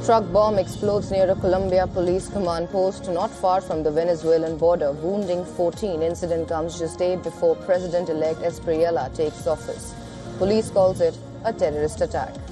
Truck bomb explodes near a Colombia police command post not far from the Venezuelan border, wounding 14. Incident comes just day before President-elect Espriella takes office. Police calls it a terrorist attack.